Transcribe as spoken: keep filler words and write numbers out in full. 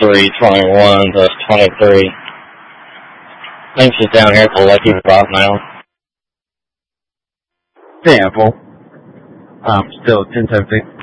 three twenty-one, that's twenty-three. I think she's down here at the Lucky Rock now. Hey, Apple. Um, still ten seventeen.